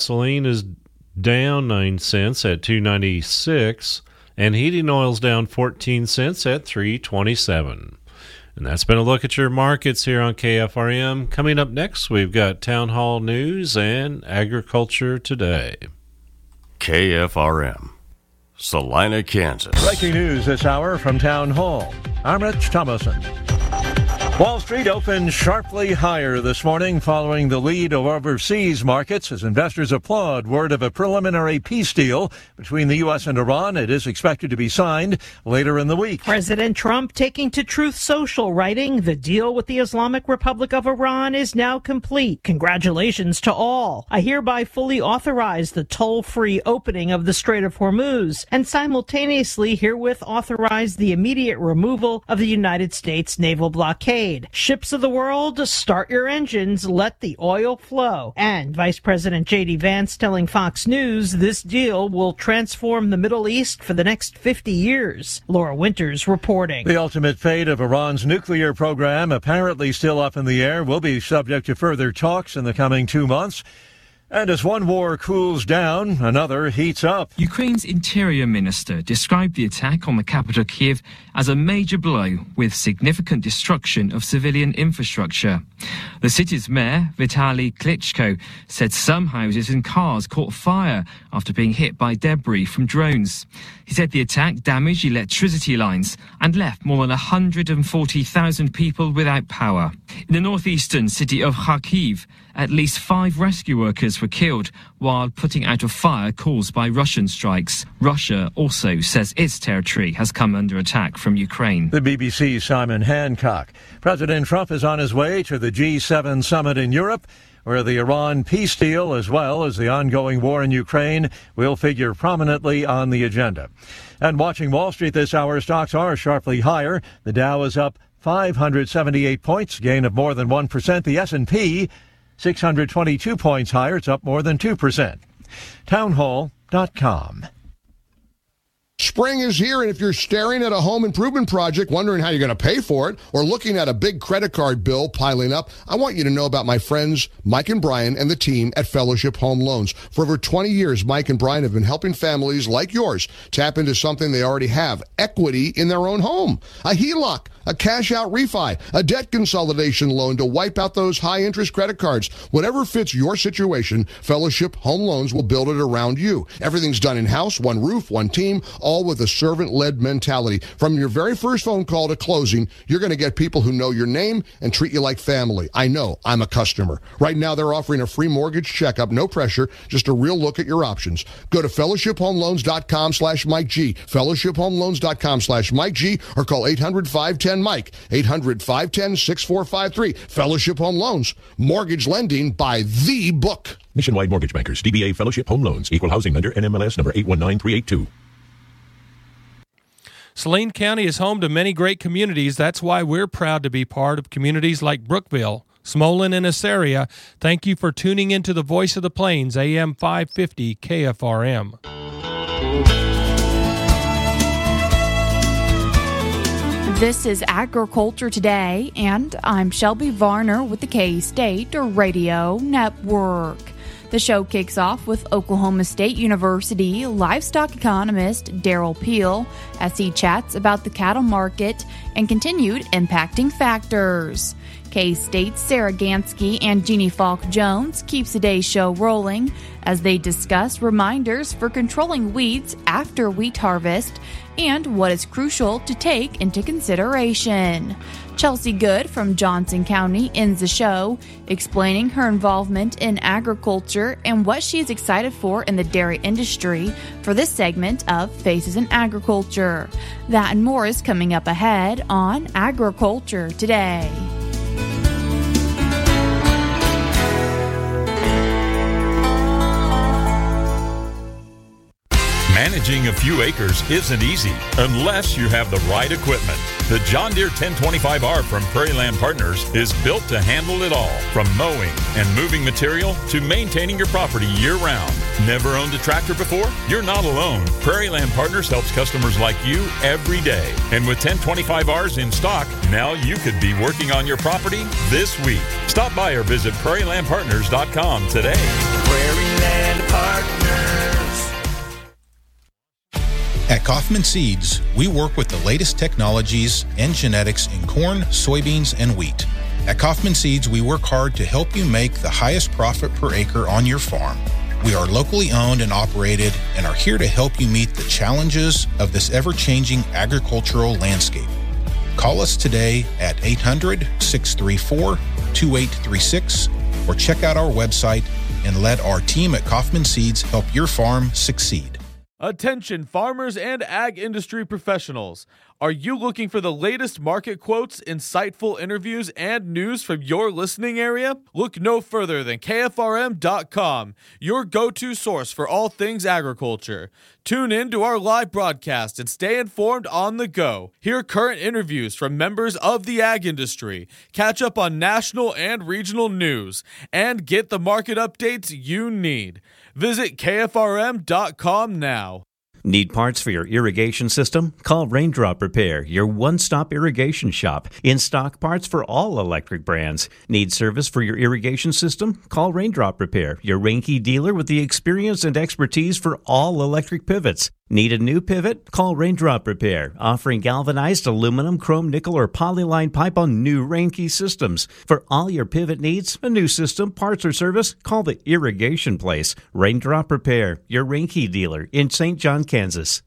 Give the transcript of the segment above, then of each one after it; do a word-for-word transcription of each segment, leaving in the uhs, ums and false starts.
gasoline is down nine cents at two ninety-six, and heating oil's down fourteen cents at three twenty-seven. And that's been a look at your markets here on K F R M. Coming up next, we've got Town Hall News and Agriculture Today. K F R M, Salina, Kansas. Breaking news this hour from Town Hall. I'm Rich Thomason. Wall Street opened sharply higher this morning following the lead of overseas markets as investors applaud word of a preliminary peace deal between the U S and Iran. It is expected to be signed later in the week. President Trump taking to Truth Social, writing, "The deal with the Islamic Republic of Iran is now complete. Congratulations to all. I hereby fully authorize the toll-free opening of the Strait of Hormuz and simultaneously herewith authorize the immediate removal of the United States naval blockade. Ships of the world, start your engines, let the oil flow." And Vice President J D Vance telling Fox News this deal will transform the Middle East for the next fifty years. Laura Winters reporting. The ultimate fate of Iran's nuclear program, apparently still up in the air, will be subject to further talks in the coming two months. And as one war cools down, another heats up. Ukraine's interior minister described the attack on the capital Kyiv as a major blow with significant destruction of civilian infrastructure. The city's mayor, Vitaly Klitschko, said some houses and cars caught fire after being hit by debris from drones. He said the attack damaged electricity lines and left more than one hundred forty thousand people without power. In the northeastern city of Kharkiv, at least five rescue workers were killed while putting out a fire caused by Russian strikes. Russia also says its territory has come under attack from Ukraine. The B B C's Simon Hancock. President Trump is on his way to the G seven summit in Europe, where the Iran peace deal, as well as the ongoing war in Ukraine, will figure prominently on the agenda. And watching Wall Street this hour, stocks are sharply higher. The Dow is up five hundred seventy-eight points, gain of more than one percent. The S and P, six hundred twenty-two points higher. It's up more than two percent. townhall dot com. Spring is here, and if you're staring at a home improvement project, wondering how you're going to pay for it, or looking at a big credit card bill piling up, I want you to know about my friends Mike and Brian and the team at Fellowship Home Loans. For over twenty years, Mike and Brian have been helping families like yours tap into something they already have, equity in their own home. A H E L O C, a cash-out refi, a debt consolidation loan to wipe out those high-interest credit cards. Whatever fits your situation, Fellowship Home Loans will build it around you. Everything's done in-house, one roof, one team, all with a servant-led mentality. From your very first phone call to closing, you're going to get people who know your name and treat you like family. I know. I'm a customer. Right now, they're offering a free mortgage checkup, no pressure, just a real look at your options. Go to fellowship home loans dot com slash Mike G, fellowship home loans dot com slash Mike G, or call eight hundred, five one zero, Mike, eight hundred, five one zero, six four five three. Fellowship Home Loans, mortgage lending by the book. Nationwide Mortgage Bankers, D B A Fellowship Home Loans, Equal Housing Lender, N M L S number eight one nine three eight two. Saline County is home to many great communities. That's why we're proud to be part of communities like Brookville, Smolin, and Assaria. Thank you for tuning into the Voice of the Plains, A M five fifty K F R M. This is Agriculture Today, and I'm Shelby Varner with the K-State Radio Network. The show kicks off with Oklahoma State University livestock economist Daryl Peel as he chats about the cattle market and continued impacting factors. K-State's Sarah Gansky and Jeannie Falk-Jones keeps today's show rolling as they discuss reminders for controlling weeds after wheat harvest and what is crucial to take into consideration. Chelsea Good from Johnson County ends the show explaining her involvement in agriculture and what she is excited for in the dairy industry for this segment of Faces in Agriculture. That and more is coming up ahead on Agriculture Today. Managing a few acres isn't easy unless you have the right equipment. The John Deere ten twenty-five R from Prairie Land Partners is built to handle it all, from mowing and moving material to maintaining your property year-round. Never owned a tractor before? You're not alone. Prairie Land Partners helps customers like you every day. And with ten twenty-five Rs in stock, now you could be working on your property this week. Stop by or visit prairie land partners dot com today. Prairie Land Kaufman Seeds, we work with the latest technologies and genetics in corn, soybeans, and wheat. At Kaufman Seeds, we work hard to help you make the highest profit per acre on your farm. We are locally owned and operated and are here to help you meet the challenges of this ever-changing agricultural landscape. Call us today at eight hundred, six three four, two eight three six or check out our website and let our team at Kaufman Seeds help your farm succeed. Attention farmers and ag industry professionals. Are you looking for the latest market quotes, insightful interviews, and news from your listening area? Look no further than K F R M dot com, your go-to source for all things agriculture. Tune in to our live broadcast and stay informed on the go. Hear current interviews from members of the ag industry, catch up on national and regional news, and get the market updates you need. Visit K F R M dot com now. Need parts for your irrigation system? Call Raindrop Repair, your one-stop irrigation shop. In-stock parts for all electric brands. Need service for your irrigation system? Call Raindrop Repair, your Reinke dealer with the experience and expertise for all electric pivots. Need a new pivot? Call Raindrop Repair, offering galvanized aluminum, chrome, nickel, or polyline pipe on new Reinke systems. For all your pivot needs, a new system, parts, or service, call the Irrigation Place. Raindrop Repair, your Reinke dealer in Saint John, Kansas.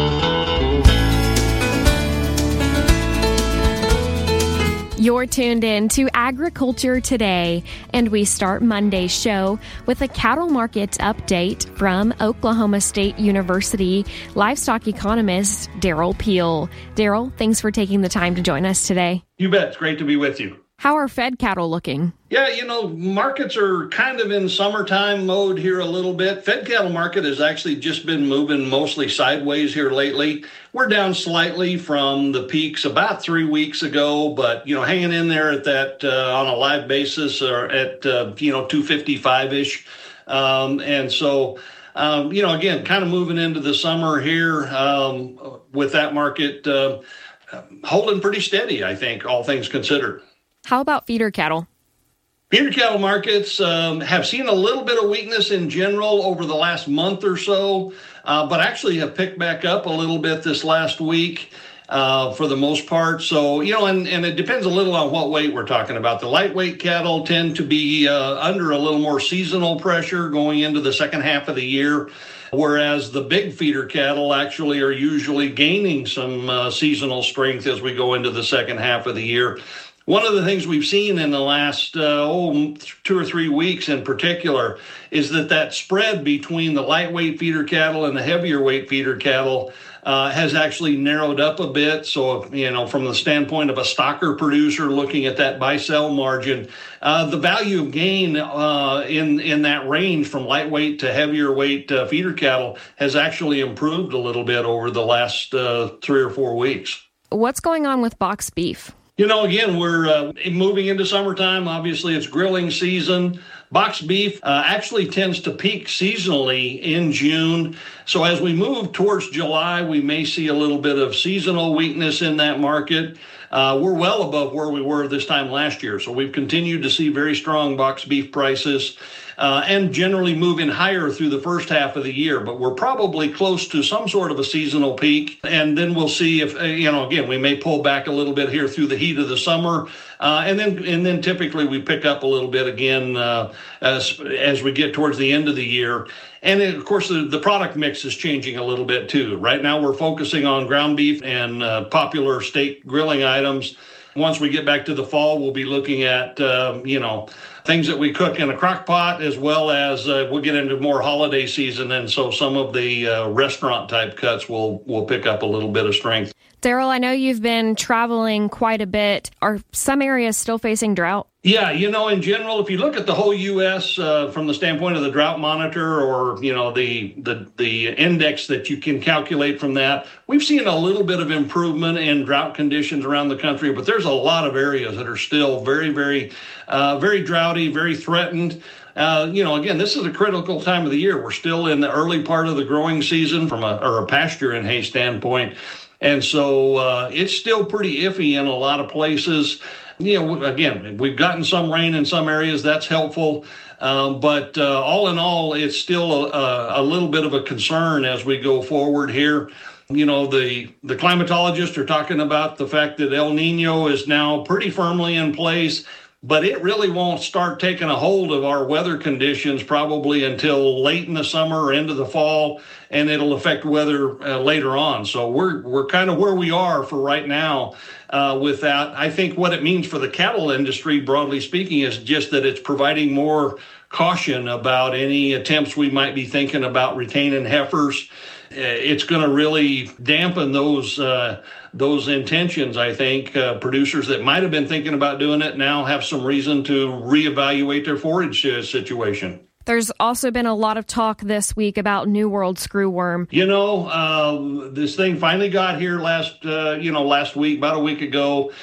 You're tuned in to Agriculture Today, and we start Monday's show with a cattle market update from Oklahoma State University livestock economist Daryl Peel. Daryl, thanks for taking the time to join us today. You bet. It's great to be with you. How are fed cattle looking? Yeah, you know, markets are kind of in summertime mode here a little bit. Fed cattle market has actually just been moving mostly sideways here lately. We're down slightly from the peaks about three weeks ago, but, you know, hanging in there at that uh, on a live basis or at, uh, you know, two fifty-five-ish. Um, and so, um, you know, again, kind of moving into the summer here um, with that market uh, holding pretty steady, I think, all things considered. How about feeder cattle? Feeder cattle markets um, have seen a little bit of weakness in general over the last month or so, uh, but actually have picked back up a little bit this last week uh, for the most part. So, you know, and, and it depends a little on what weight we're talking about. The lightweight cattle tend to be uh, under a little more seasonal pressure going into the second half of the year, whereas the big feeder cattle actually are usually gaining some uh, seasonal strength as we go into the second half of the year. One of the things we've seen in the last uh, oh, two or three weeks in particular is that that spread between the lightweight feeder cattle and the heavier weight feeder cattle uh, has actually narrowed up a bit. So, you know, from the standpoint of a stocker producer looking at that buy-sell margin, uh, the value of gain uh, in, in that range from lightweight to heavier weight uh, feeder cattle has actually improved a little bit over the last uh, three or four weeks. What's going on with box beef? You know, again, we're uh, moving into summertime. Obviously, it's grilling season. Box beef uh, actually tends to peak seasonally in June. So as we move towards July, we may see a little bit of seasonal weakness in that market. Uh, we're well above where we were this time last year. So we've continued to see very strong box beef prices uh, and generally moving higher through the first half of the year. But we're probably close to some sort of a seasonal peak. And then we'll see if, uh, you know, again, we may pull back a little bit here through the heat of the summer. Uh, and then and then typically we pick up a little bit again uh, as, as we get towards the end of the year. And then, of course, the, the product mix is changing a little bit, too. Right now, we're focusing on ground beef and uh, popular steak grilling items. Once we get back to the fall, we'll be looking at, uh, you know, things that we cook in a crock pot, as well as uh, we'll get into more holiday season. And so some of the uh, restaurant type cuts will, will pick up a little bit of strength. Daryl, I know you've been traveling quite a bit. Are some areas still facing drought? Yeah, you know, in general, if you look at the whole U S uh, from the standpoint of the drought monitor or, you know, the, the the index that you can calculate from that, we've seen a little bit of improvement in drought conditions around the country, but there's a lot of areas that are still very, very, uh, very droughty, very threatened. Uh, you know, again, this is a critical time of the year. We're still in the early part of the growing season from a, or a pasture and hay standpoint. And so uh, it's still pretty iffy in a lot of places. You know, again, we've gotten some rain in some areas. That's helpful. Um, but uh, all in all, it's still a, a little bit of a concern as we go forward here. You know, the, the climatologists are talking about the fact that El Nino is now pretty firmly in place, but it really won't start taking a hold of our weather conditions probably until late in the summer or into the fall, and it'll affect weather uh, later on. So we're we're kind of where we are for right now uh, with that. I think what it means for the cattle industry, broadly speaking, is just that it's providing more caution about any attempts we might be thinking about retaining heifers. It's going to really dampen those uh, those intentions, I think. Uh, producers that might have been thinking about doing it now have some reason to reevaluate their forage uh, situation. There's also been a lot of talk this week about New World screwworm. You know, uh, this thing finally got here last, uh, you know, last week, about a week ago.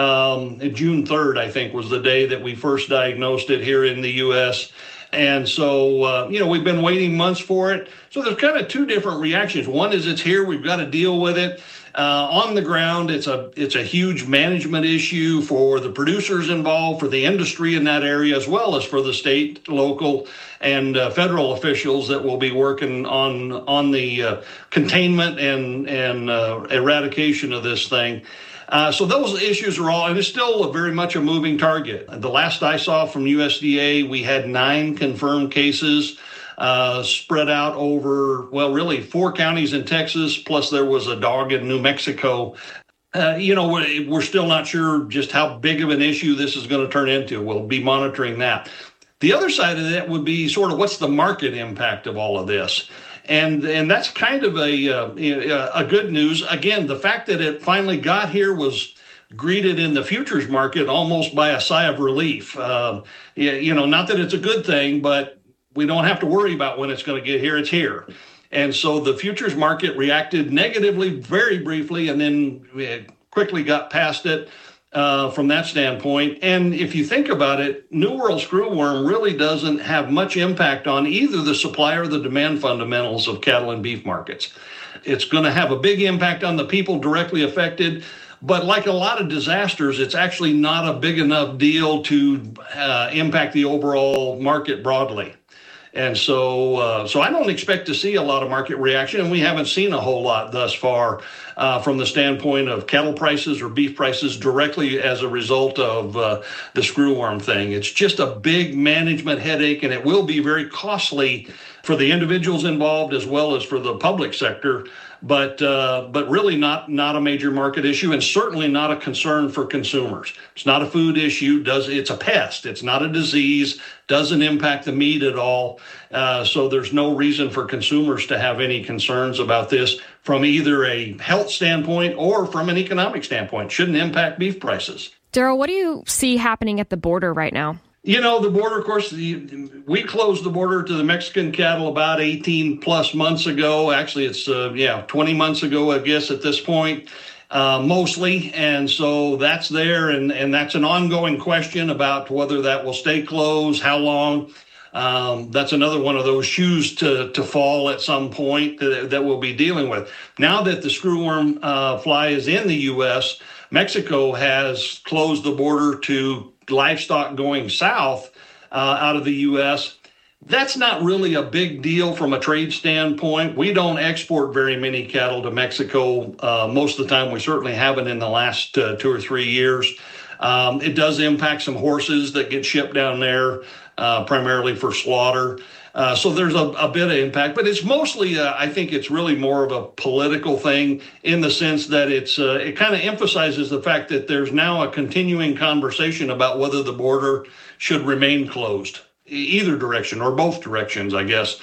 Um, June third, I think, was the day that we first diagnosed it here in the U S And so, uh, you know, we've been waiting months for it. So there's kind of two different reactions. One is it's here. We've got to deal with it. Uh, on the ground, it's a it's a huge management issue for the producers involved, for the industry in that area, as well as for the state, local, and uh, federal officials that will be working on on the uh, containment and, and uh, eradication of this thing. Uh, so those issues are all, and it's still a very much a moving target. The last I saw from U S D A, we had nine confirmed cases uh, spread out over, well, really four counties in Texas, plus there was a dog in New Mexico. Uh, you know, we're, we're still not sure just how big of an issue this is going to turn into. We'll be monitoring that. The other side of that would be sort of what's the market impact of all of this? And and that's kind of a uh, a good news. Again, the fact that it finally got here was greeted in the futures market almost by a sigh of relief. Uh, you know, not that it's a good thing, but we don't have to worry about when it's going to get here. It's here. And so the futures market reacted negatively very briefly and then quickly got past it uh, from that standpoint. And if you think about it, New World screwworm really doesn't have much impact on either the supply or the demand fundamentals of cattle and beef markets. It's going to have a big impact on the people directly affected. But like a lot of disasters, it's actually not a big enough deal to uh, impact the overall market broadly. And so uh, so I don't expect to see a lot of market reaction, and we haven't seen a whole lot thus far uh, from the standpoint of cattle prices or beef prices directly as a result of uh, the screwworm thing. It's just a big management headache, and it will be very costly for the individuals involved as well as for the public sector, but uh, but really not not a major market issue, and certainly not a concern for consumers. It's not a food issue. Does it's a pest. It's not a disease. Doesn't impact the meat at all. Uh, so there's no reason for consumers to have any concerns about this from either a health standpoint or from an economic standpoint. Shouldn't impact beef prices. Daryl, what do you see happening at the border right now? You know, the border, of course, the, we closed the border to the Mexican cattle about eighteen plus months ago. Actually, it's, uh, yeah, twenty months ago, I guess, at this point, uh, mostly. And so that's there. And, and that's an ongoing question about whether that will stay closed, how long. Um, that's another one of those shoes to, to fall at some point that, that we'll be dealing with. Now that the screwworm uh, fly is in the U S, Mexico has closed the border to livestock going south uh, out of the U S. That's not really a big deal from a trade standpoint. We don't export very many cattle to Mexico. Uh, most of the time, we certainly haven't in the last uh, two or three years. Um, it does impact some horses that get shipped down there, uh, primarily for slaughter. Uh, so there's a, a bit of impact, but it's mostly, uh, I think it's really more of a political thing in the sense that it's uh, it kind of emphasizes the fact that there's now a continuing conversation about whether the border should remain closed, either direction or both directions, I guess.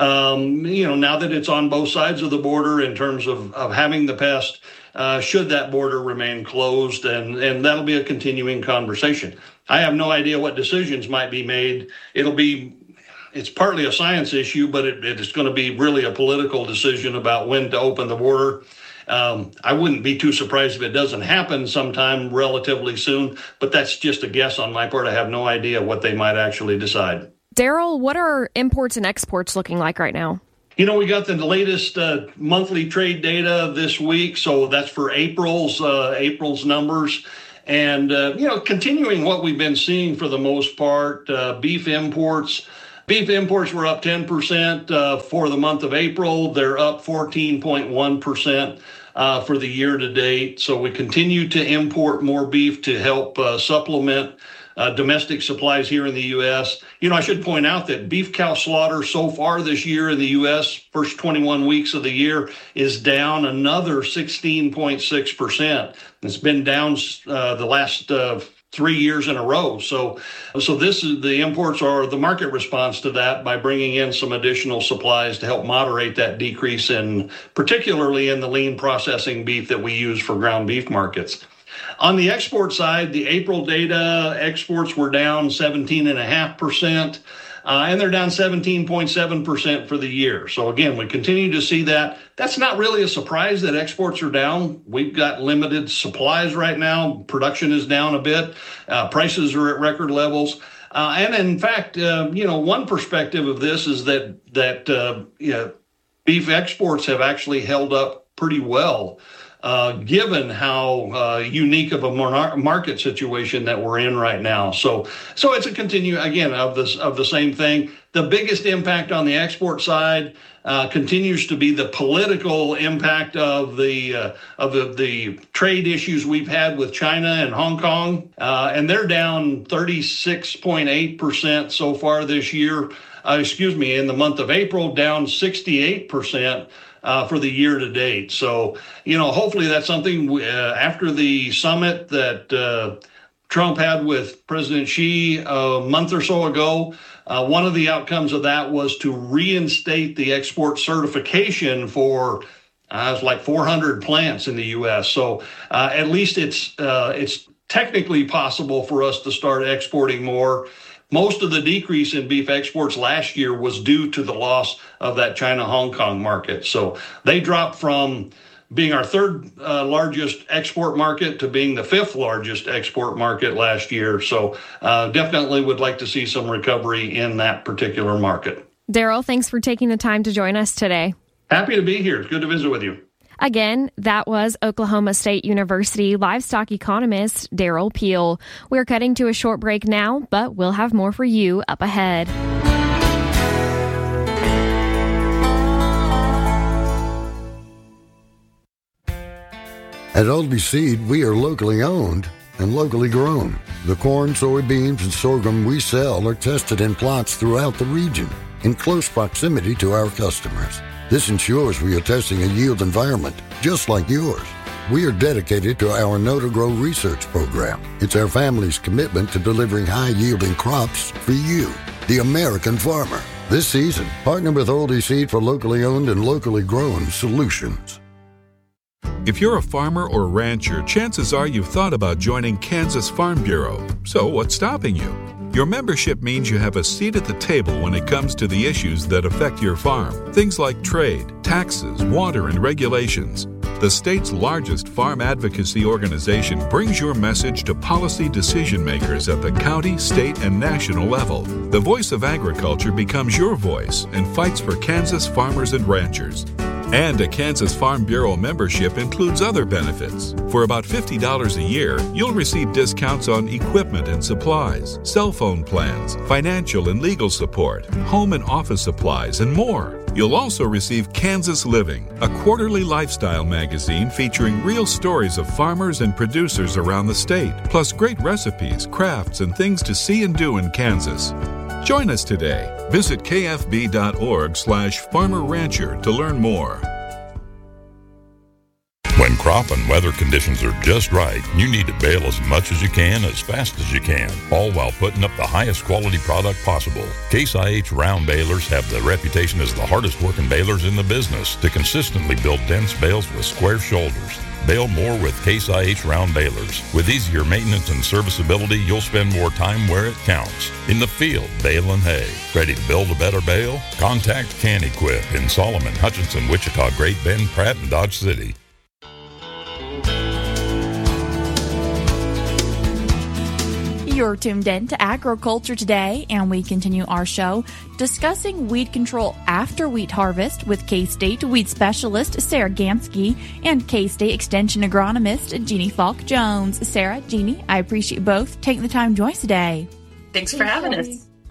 Um, you know, now that it's on both sides of the border in terms of, of having the pest, uh, should that border remain closed? And, and that'll be a continuing conversation. I have no idea what decisions might be made. It'll be It's partly a science issue, but it, it's going to be really a political decision about when to open the border. Um, I wouldn't be too surprised if it doesn't happen sometime relatively soon, but that's just a guess on my part. I have no idea what they might actually decide. Daryl, what are imports and exports looking like right now? You know, we got the latest uh, monthly trade data this week, so that's for April's uh, April's numbers. And, uh, you know, continuing what we've been seeing for the most part, uh, beef imports Beef imports were up ten percent uh, for the month of April. They're up fourteen point one percent uh, for the year to date. So we continue to import more beef to help uh, supplement uh, domestic supplies here in the U S. You know, I should point out that beef cow slaughter so far this year in the U S, first twenty-one weeks of the year, is down another sixteen point six percent. It's been down uh, the last uh, three years in a row. So, so this is the imports are the market response to that by bringing in some additional supplies to help moderate that decrease in, particularly in the lean processing beef that we use for ground beef markets. On the export side, the April data, exports were down seventeen point five percent, uh, and they're down seventeen point seven percent for the year. So again, we continue to see that. That's not really a surprise that exports are down. We've got limited supplies right now. Production is down a bit. Uh, prices are at record levels. Uh, and in fact, uh, you know, one perspective of this is that, that uh, you know, beef exports have actually held up pretty well. Uh, given how uh, unique of a mar- market situation that we're in right now. So so it's a continue, again, of this of the same thing. The biggest impact on the export side uh, continues to be the political impact of the uh, of the, the trade issues we've had with China and Hong Kong. Uh, and they're down thirty-six point eight percent so far this year. Uh, excuse me, in the month of April, down sixty-eight percent. Uh, for the year to date. So, you know, hopefully that's something we, uh, after the summit that uh, Trump had with President Xi a month or so ago, uh, one of the outcomes of that was to reinstate the export certification for uh, it was like four hundred plants in the U S. So uh, at least it's uh, it's technically possible for us to start exporting more. Most of the decrease in beef exports last year was due to the loss of that China-Hong Kong market. So they dropped from being our third uh, largest export market to being the fifth largest export market last year. So uh, definitely would like to see some recovery in that particular market. Daryl, thanks for taking the time to join us today. Happy to be here. It's good to visit with you. Again, that was Oklahoma State University livestock economist Daryl Peel. We're cutting to a short break now, but we'll have more for you up ahead. At Oldie Seed, we are locally owned and locally grown. The corn, soybeans, and sorghum we sell are tested in plots throughout the region in close proximity to our customers. This ensures we are testing a yield environment just like yours. We are dedicated to our Know to Grow research program. It's our family's commitment to delivering high-yielding crops for you, the American farmer. This season, partner with Oldie Seed for locally owned and locally grown solutions. If you're a farmer or rancher, chances are you've thought about joining Kansas Farm Bureau. So what's stopping you? Your membership means you have a seat at the table when it comes to the issues that affect your farm. Things like trade, taxes, water, and regulations. The state's largest farm advocacy organization brings your message to policy decision makers at the county, state, and national level. The voice of agriculture becomes your voice and fights for Kansas farmers and ranchers. And a Kansas Farm Bureau membership includes other benefits. For about fifty dollars a year, you'll receive discounts on equipment and supplies, cell phone plans, financial and legal support, home and office supplies, and more. You'll also receive Kansas Living, a quarterly lifestyle magazine featuring real stories of farmers and producers around the state, plus great recipes, crafts, and things to see and do in Kansas. Join us today. Visit kfb.org slash farmer rancher to learn more. When crop and weather conditions are just right, you need to bale as much as you can, as fast as you can, all while putting up the highest quality product possible. Case I H round balers have the reputation as the hardest working balers in the business to consistently build dense bales with square shoulders. Bale more with Case I H round balers. With easier maintenance and serviceability, you'll spend more time where it counts. In the field, baling hay. Ready to build a better bale? Contact Can-Equip in Solomon, Hutchinson, Wichita, Great Bend, Pratt, and Dodge City. You're tuned in to Agriculture Today, and we continue our show discussing weed control after wheat harvest with K-State weed specialist Sarah Gamsky and K-State extension agronomist Jeannie Falk-Jones. Sarah, Jeannie, I appreciate both taking the time to join us today. Thanks for having us.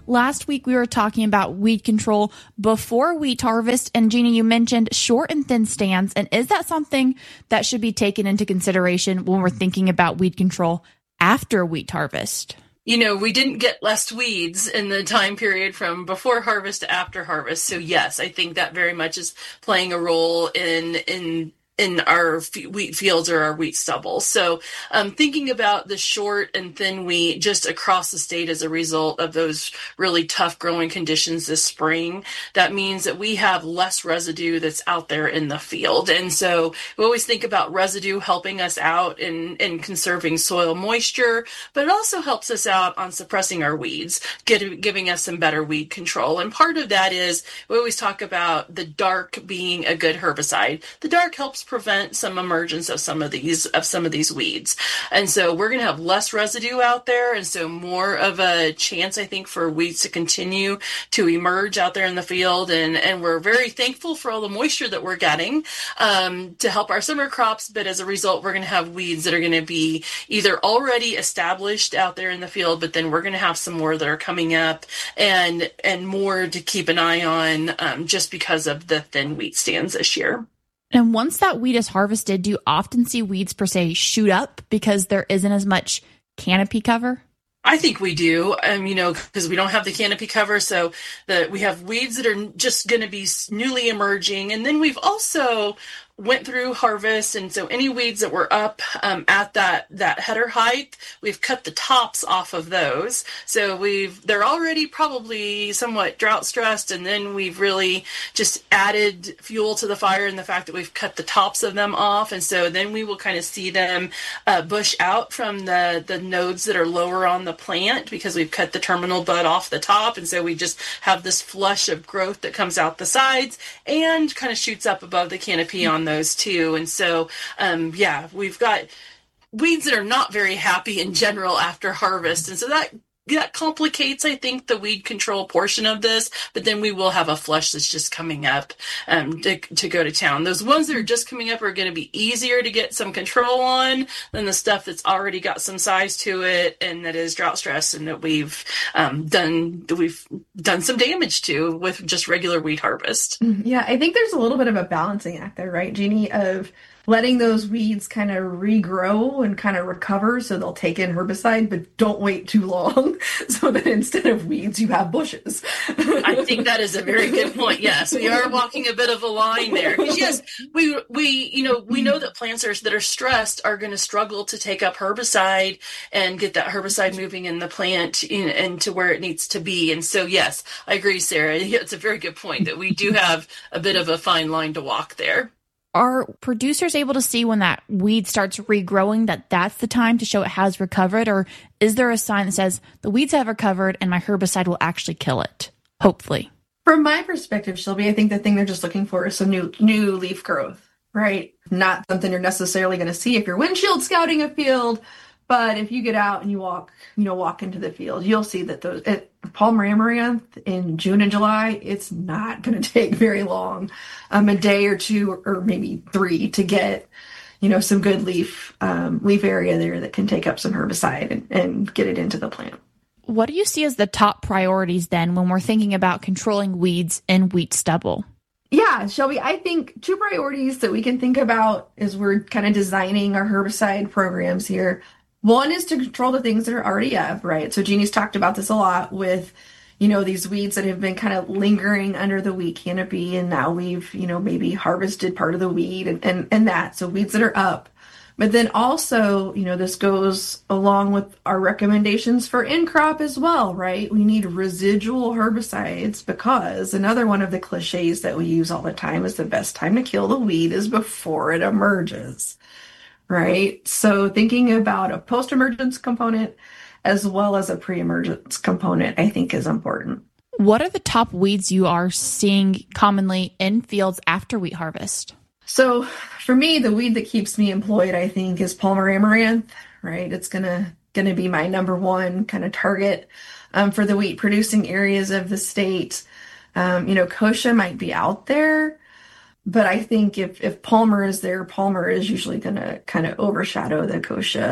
Last week, we were talking about weed control before wheat harvest. And Jeannie, you mentioned short and thin stands. And is that something that should be taken into consideration when we're thinking about weed control after wheat harvest? You know, we didn't get less weeds in the time period from before harvest to after harvest. So yes, I think that very much is playing a role in in in our wheat fields or our wheat stubble. So um, thinking about the short and thin wheat just across the state as a result of those really tough growing conditions this spring, that means that we have less residue that's out there in the field. And so we always think about residue helping us out in, in conserving soil moisture, but it also helps us out on suppressing our weeds, get, giving us some better weed control. And part of that is we always talk about the dark being a good herbicide. The dark helps prevent some emergence of some of these of some of these weeds. And so we're going to have less residue out there, and so more of a chance, I think, for weeds to continue to emerge out there in the field. And, and we're very thankful for all the moisture that we're getting um, to help our summer crops, but as a result, we're going to have weeds that are going to be either already established out there in the field, but then we're going to have some more that are coming up, and and more to keep an eye on um, just because of the thin wheat stands this year. And once that wheat is harvested, do you often see weeds per se shoot up because there isn't as much canopy cover? I think we do, um, you know, because we don't have the canopy cover. So the, we have weeds that are just going to be newly emerging. And then we've also went through harvest, and so any weeds that were up um, at that that header height, we've cut the tops off of those. So we've they're already probably somewhat drought stressed, and then we've really just added fuel to the fire in the fact that we've cut the tops of them off, and so then we will kind of see them uh, bush out from the the nodes that are lower on the plant because we've cut the terminal bud off the top, and so we just have this flush of growth that comes out the sides and kind of shoots up above the canopy on those too. And so, um, yeah, we've got weeds that are not very happy in general after harvest. And so that that complicates, I think, the weed control portion of this, but then we will have a flush that's just coming up um, to, to go to town. Those ones that are just coming up are going to be easier to get some control on than the stuff that's already got some size to it and that is drought stress and that we've um, done that we've done some damage to with just regular wheat harvest. Yeah, I think there's a little bit of a balancing act there, right, Jeannie, of letting those weeds kind of regrow and kind of recover so they'll take in herbicide, but don't wait too long so that instead of weeds, you have bushes. I think that is a very good point. Yes, we are walking a bit of a line there. Because yes, we we you know we know that plants are, that are stressed are going to struggle to take up herbicide and get that herbicide moving in the plant in, into where it needs to be. And so yes, I agree, Sarah. It's a very good point that we do have a bit of a fine line to walk there. Are producers able to see when that weed starts regrowing that that's the time to show it has recovered? Or is there a sign that says the weeds have recovered and my herbicide will actually kill it? Hopefully. From my perspective, Shelby, I think the thing they're just looking for is some new new leaf growth, right? Not something you're necessarily going to see if you're windshield scouting a field. But if you get out and you walk, you know, walk into the field, you'll see that those it, Palmer amaranth in June and July, it's not going to take very long, um, a day or two or, or maybe three to get, you know, some good leaf um, leaf area there that can take up some herbicide and, and get it into the plant. What do you see as the top priorities then when we're thinking about controlling weeds in wheat stubble? Yeah, Shelby, I think two priorities that we can think about as we're kind of designing our herbicide programs here. One is to control the things that are already up, right? So Jeannie's talked about this a lot with, you know, these weeds that have been kind of lingering under the wheat canopy, and now we've, you know, maybe harvested part of the weed and, and, and that. So weeds that are up. But then also, you know, this goes along with our recommendations for in-crop as well, right? We need residual herbicides because another one of the cliches that we use all the time is the best time to kill the weed is before it emerges. Right. So thinking about a post-emergence component as well as a pre-emergence component, I think is important. What are the top weeds you are seeing commonly in fields after wheat harvest? So for me, the weed that keeps me employed, I think, is Palmer amaranth, right? It's going to going to be my number one kind of target um, for the wheat producing areas of the state. Um, you know, kochia might be out there. But I think if, if Palmer is there, Palmer is usually going to kind of overshadow the kochia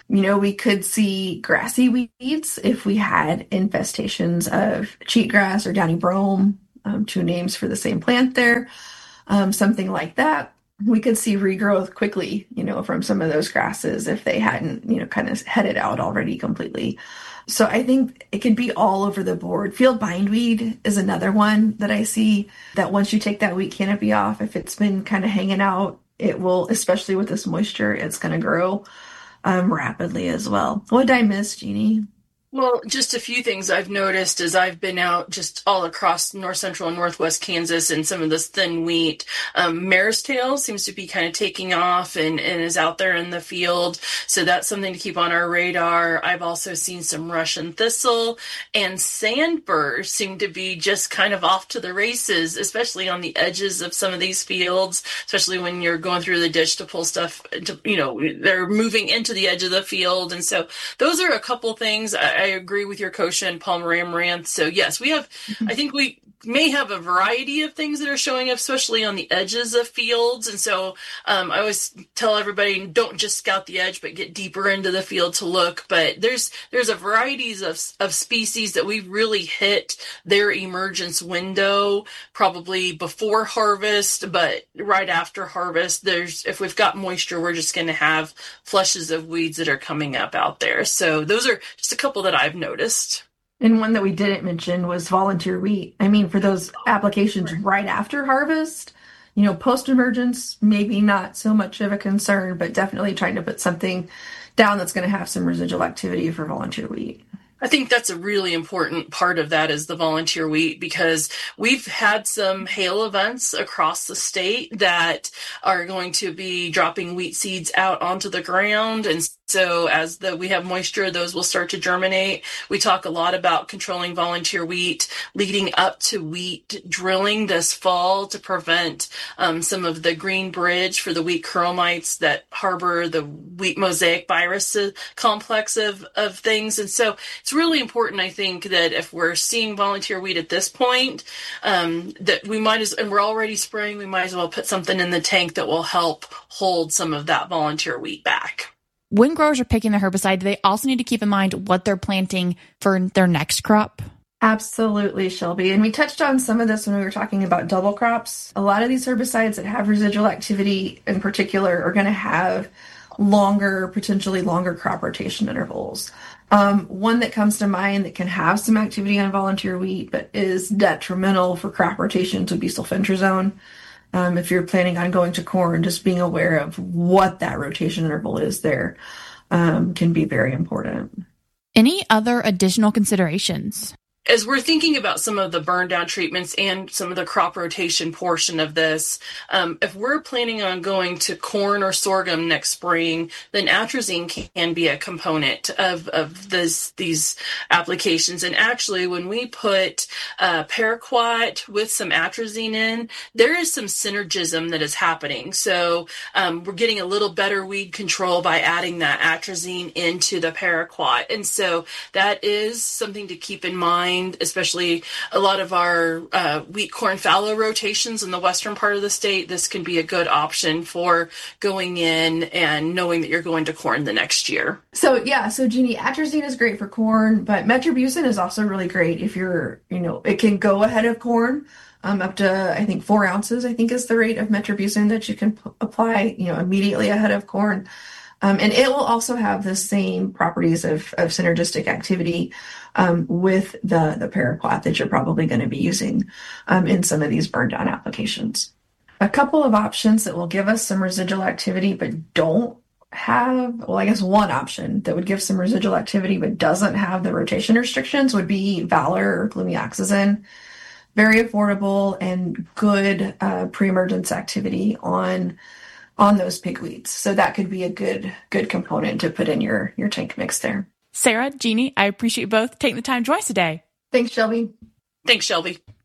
You know, we could see grassy weeds if we had infestations of cheatgrass or downy brome, um, two names for the same plant there, um, something like that. We could see regrowth quickly, you know, from some of those grasses if they hadn't, you know, kind of headed out already completely. So I think it can be all over the board. Field bindweed is another one that I see that once you take that wheat canopy off, if it's been kind of hanging out, it will, especially with this moisture, it's going to grow um, rapidly as well. What did I miss, Jeannie? Well, just a few things I've noticed as I've been out just all across north central and northwest Kansas and some of this thin wheat. Um, mare's tail seems to be kind of taking off and, and is out there in the field. So that's something to keep on our radar. I've also seen some Russian thistle, and sandburrs seem to be just kind of off to the races, especially on the edges of some of these fields, especially when you're going through the ditch to pull stuff, to, you know, they're moving into the edge of the field. And so those are a couple things. I, I agree with your Kochia and Palmer amaranth. So yes, we have, I think we may have a variety of things that are showing up, especially on the edges of fields. And so um, I always tell everybody, don't just scout the edge, but get deeper into the field to look. But there's there's a varieties of, of species that we've really hit their emergence window, probably before harvest, but right after harvest. There's, if we've got moisture, we're just going to have flushes of weeds that are coming up out there. So those are just a couple that I've noticed. And one that we didn't mention was volunteer wheat. I mean, for those applications right after harvest, you know, post-emergence, maybe not so much of a concern, but definitely trying to put something down that's going to have some residual activity for volunteer wheat. I think that's a really important part of that is the volunteer wheat, because we've had some hail events across the state that are going to be dropping wheat seeds out onto the ground. And so as the we have moisture, those will start to germinate. We talk a lot about controlling volunteer wheat leading up to wheat drilling this fall to prevent um, some of the green bridge for the wheat curl mites that harbor the wheat mosaic virus complex of, of things. And so it's really important, I think, that if we're seeing volunteer wheat at this point, um, that we might as, and we're already spraying, we might as well put something in the tank that will help hold some of that volunteer wheat back. When growers are picking the herbicide, do they also need to keep in mind what they're planting for their next crop? Absolutely, Shelby. And we touched on some of this when we were talking about double crops. A lot of these herbicides that have residual activity in particular are going to have longer, potentially longer crop rotation intervals. Um, one that comes to mind that can have some activity on volunteer wheat but is detrimental for crop rotations would be sulfentrazone. Um, if you're planning on going to corn, just being aware of what that rotation interval is there um, can be very important. Any other additional considerations? As we're thinking about some of the burn down treatments and some of the crop rotation portion of this, um, if we're planning on going to corn or sorghum next spring, then atrazine can be a component of, of this, these applications. And actually, when we put uh, paraquat with some atrazine in, there is some synergism that is happening. So um, we're getting a little better weed control by adding that atrazine into the paraquat. And so that is something to keep in mind. Especially a lot of our uh, wheat corn fallow rotations in the western part of the state, this can be a good option for going in and knowing that you're going to corn the next year. So yeah, so Jeannie, atrazine is great for corn, but metribuzin is also really great if you're, you know, it can go ahead of corn. Um, up to, I think, four ounces, I think is the rate of metribuzin that you can p- apply, you know, immediately ahead of corn. Um, and it will also have the same properties of, of synergistic activity um, with the, the paraquat that you're probably going to be using um, in some of these burn down applications. A couple of options that will give us some residual activity but don't have, well, I guess one option that would give some residual activity but doesn't have the rotation restrictions would be Valor or glumioxazin. Very affordable and good uh, pre-emergence activity on on those pigweeds. So that could be a good good component to put in your, your tank mix there. Sarah, Jeannie, I appreciate you both taking the time to join us today. Thanks, Shelby. Thanks, Shelby.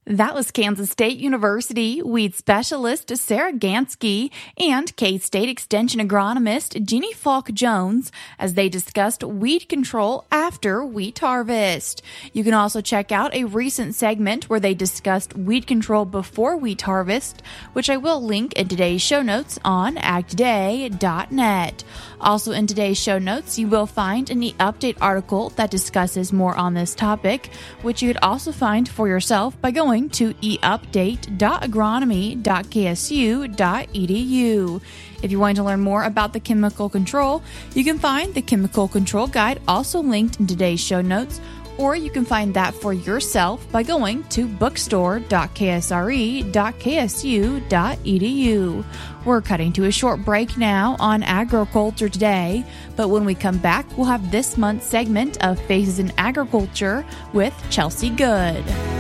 That was Kansas State University weed specialist Sarah Gansky and K-State Extension agronomist Jeannie Falk-Jones as they discussed weed control after wheat harvest. You can also check out a recent segment where they discussed weed control before wheat harvest, which I will link in today's show notes on ag today dot net. Also in today's show notes, you will find an e-update article that discusses more on this topic, which you could also find for yourself by going to e update dot agronomy dot k s u dot e d u. If you want to learn more about the chemical control, you can find the Chemical Control Guide also linked in today's show notes, or you can find that for yourself by going to bookstore dot k s r e dot k s u dot e d u. We're cutting to a short break now on Agriculture Today, but when we come back, we'll have this month's segment of Faces in Agriculture with Chelsea Good.